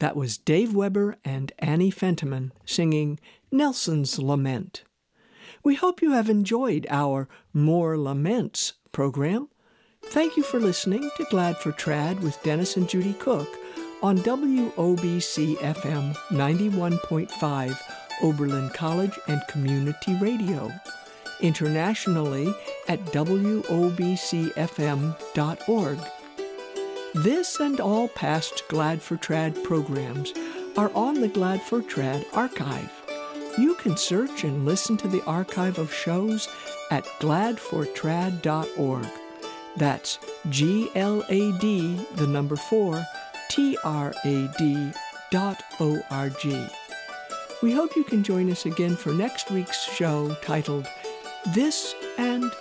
That was Dave Weber and Annie Fentiman singing Nelson's Lament. We hope you have enjoyed our More Laments program. Thank you for listening to Glad for Trad with Dennis and Judy Cook on WOBC-FM 91.5 Oberlin College and Community Radio, internationally at WOBCFM.org. This and all past Glad for Trad programs are on the Glad for Trad archive. You can search and listen to the archive of shows at gladfortrad.org. That's GLAD, the number 4, TRAD.org. We hope you can join us again for next week's show titled This and